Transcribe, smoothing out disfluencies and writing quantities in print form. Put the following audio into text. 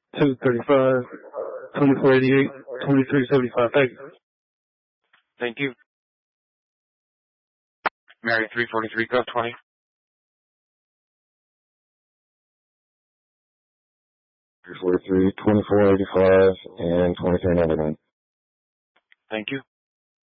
235, 2488, 2375. Thank you. Thank you. Mary 343, go 20. 343, 2485, and 2399. Thank you.